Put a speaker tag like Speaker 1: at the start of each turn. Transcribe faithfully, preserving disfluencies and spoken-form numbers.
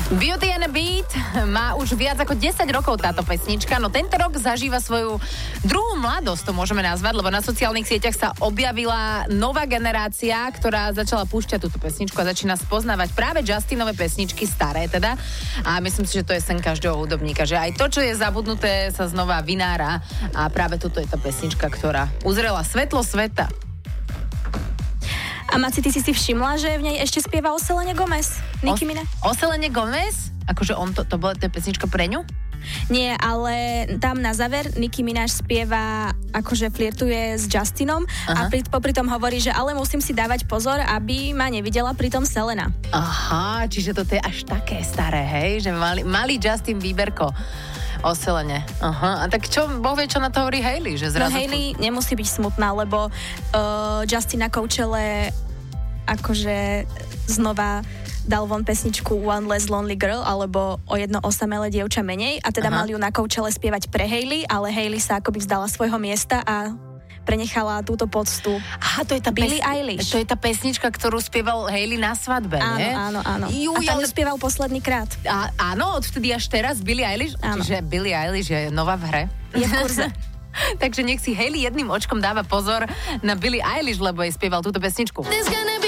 Speaker 1: Beauty and a Beat má už viac ako desať rokov táto pesnička, no tento rok zažíva svoju druhú mladosť, to môžeme nazvať, lebo na sociálnych sieťach sa objavila nová generácia, ktorá začala púšťať túto pesničku a začína spoznávať práve Justinové pesničky, staré teda. A myslím si, že to je sen každého hudobníka, že aj to, čo je zabudnuté, sa znova vynára a práve toto je tá pesnička, ktorá uzrela svetlo sveta.
Speaker 2: A Maci, ty si si všimla, že v nej ešte spieva Selene Gomez? Nicki Minaj?
Speaker 1: O Selene Gomez? Akože on to, to bola tá pesnička pre ňu?
Speaker 2: Nie, ale tam na záver Nicki Minaj spieva, akože flirtuje s Justinom. Aha. A pri, popri tom hovorí, že ale musím si dávať pozor, aby ma nevidela pritom Selena.
Speaker 1: Aha, čiže toto je až také staré, hej? Že mali, malý Justin výberko o Selene. Aha, a tak čo, Boh vie, čo na to hovorí Hailey? Že zrazu
Speaker 2: no Hailey tu... nemusí byť smutná, lebo uh, Justin na Coachelle akože znova dal von pesničku One Less Lonely Girl, alebo O jedno osamelé dievča menej, a teda Aha. mali ju na Coachelle spievať pre Hailey, ale Hailey sa akoby vzdala svojho miesta a prenechala túto poctu.
Speaker 1: Aha, to je tá
Speaker 2: Billie
Speaker 1: pes...
Speaker 2: Eilish.
Speaker 1: To je tá pesnička, ktorú spieval Hailey na svadbe,
Speaker 2: áno,
Speaker 1: nie?
Speaker 2: Áno, áno,
Speaker 1: Jú,
Speaker 2: a tam
Speaker 1: ale...
Speaker 2: ju spieval posledný krát.
Speaker 1: A, áno, odvtedy až teraz Billie Eilish?
Speaker 2: Áno.
Speaker 1: Čiže Billie Eilish je nová v hre?
Speaker 2: Je v kurze.
Speaker 1: Takže nech si Hailey jedným očkom dáva pozor na Billie Eilish, lebo jej spieval túto pesničku.